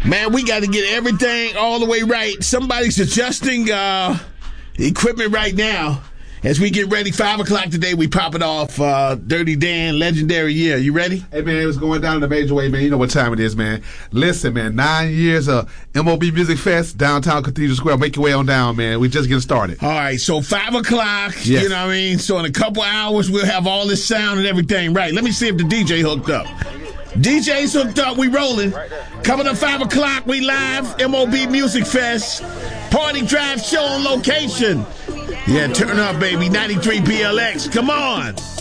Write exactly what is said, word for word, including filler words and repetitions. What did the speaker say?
Man, we got to get everything all the way right. Somebody's adjusting uh, equipment right now. As we get ready, five o'clock today, we pop it off. Uh, Dirty Dan, Legendary Year. You ready? Hey, man, it was going down in a major way, man. You know what time it is, man. Listen, man, nine years of M O B Music Fest, downtown Cathedral Square. Make your way on down, man. We just getting started. All right, so five o'clock, yes. You know what I mean? So in a couple hours, we'll have all this sound and everything right. Let me see if the D J hooked up. D J's hooked up. We rolling. Coming up five o'clock, we live. M O B Music Fest. Party Drive Show on location. Yeah, turn up, baby. ninety-three B L X. Come on.